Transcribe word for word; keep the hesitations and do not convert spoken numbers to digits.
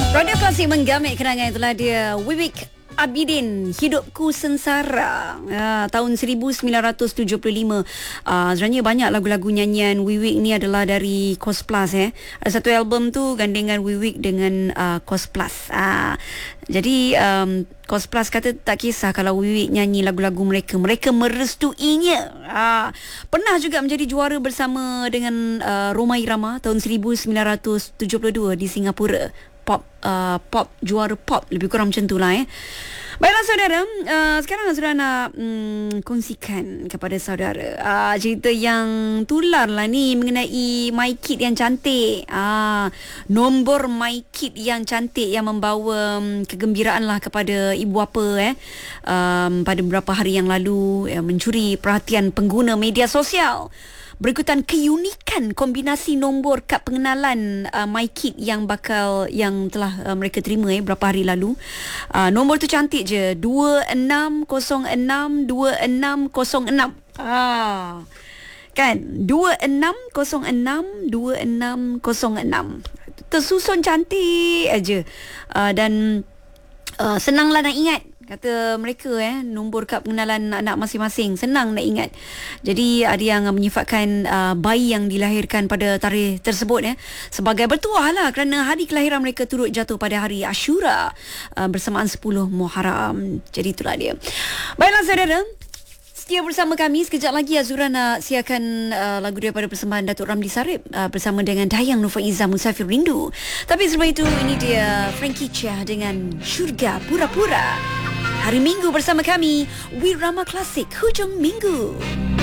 Radio Klasik menggamit kenangan itulah dia Wiwik Abidin, Hidupku Sengsara, uh, tahun seribu sembilan ratus tujuh puluh lima. Uh, sebenarnya banyak lagu-lagu nyanyian Wiwik ni adalah dari Kos Plus eh. Ada satu album tu gandingan Wiwik dengan uh, Kos Plus. Uh, jadi um, Kos Plus kata tak kisah kalau Wiwik nyanyi lagu-lagu mereka, mereka merestuinya. Uh, pernah juga menjadi juara bersama dengan uh, Rhoma Irama tahun seribu sembilan ratus tujuh puluh dua di Singapura. Pop, uh, pop, juara pop, lebih kurang macam tu lah eh. Baiklah saudara, uh, sekarang saudara nak um, kongsikan kepada saudara uh, cerita yang tular lah ni mengenai MyKit yang cantik. uh, Nombor MyKit yang cantik yang membawa um, kegembiraan lah kepada ibu bapa eh. um, Pada beberapa hari yang lalu uh, mencuri perhatian pengguna media sosial berikutan keunikan kombinasi nombor kad pengenalan uh, MyKit yang bakal yang telah uh, mereka terima eh berapa hari lalu. Uh, nombor tu cantik je, dua enam kosong enam dua enam kosong enam. Ah. Kan? dua enam kosong enam dua enam kosong enam. Tersusun cantik aja. Uh, dan uh, senanglah nak ingat. Kata mereka eh nombor kad pengenalan anak masing-masing senang nak ingat. Jadi ada yang menyifatkan uh, bayi yang dilahirkan pada tarikh tersebut eh sebagai bertuah lah kerana hari kelahiran mereka turut jatuh pada hari Ashura uh, bersamaan sepuluh Muharram. Jadi itulah dia. Baiklah saudara, setia bersama kami. Sekejap lagi Azura nak siarkan uh, lagu daripada persembahan Datuk Ramli Sarip uh, bersama dengan Dayang Nufaiza Musafir Rindu. Tapi sebelum itu ini dia Frankie Chia dengan Syurga Pura-Pura. Hari Minggu bersama kami Wirama Klasik hujung minggu.